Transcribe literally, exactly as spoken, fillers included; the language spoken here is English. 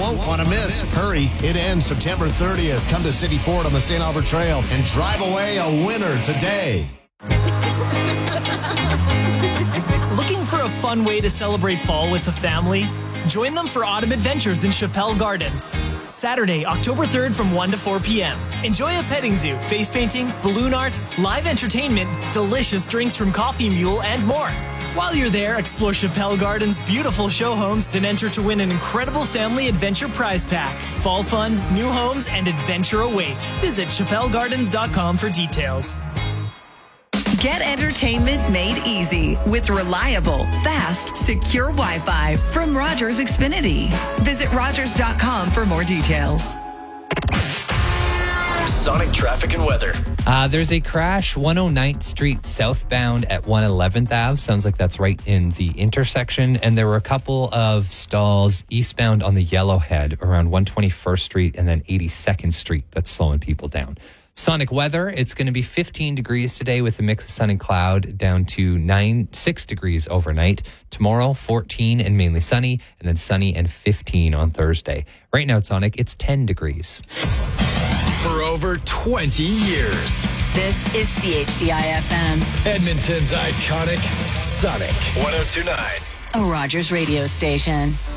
won't want to miss. Hurry, it ends September thirtieth. Come to City Ford on the Saint Albert Trail and drive away a winner today. Looking for a fun way to celebrate fall with the family? Join them for Autumn Adventures in Chappelle Gardens. Saturday, October third from one to four p.m. Enjoy a petting zoo, face painting, balloon art, live entertainment, delicious drinks from Coffee Mule, and more. While you're there, explore Chappelle Gardens' beautiful show homes, then enter to win an incredible family adventure prize pack. Fall fun, new homes, and adventure await. Visit chappelle gardens dot com for details. Get entertainment made easy with reliable, fast, secure Wi-Fi from Rogers Xfinity. Visit rogers dot com for more details. Sonic traffic and weather. Uh, there's a crash, one oh ninth Street southbound at one eleventh Avenue. Sounds like that's right in the intersection. And there were a couple of stalls eastbound on the Yellowhead around one twenty-first Street and then eighty-second Street. That's slowing people down. Sonic weather, it's going to be fifteen degrees today with a mix of sun and cloud, down to nine, six degrees overnight. Tomorrow, fourteen and mainly sunny, and then sunny and fifteen on Thursday. Right now at Sonic, it's ten degrees. For over twenty years. This is C H D I F M. Edmonton's iconic Sonic one oh two point nine. A Rogers radio station.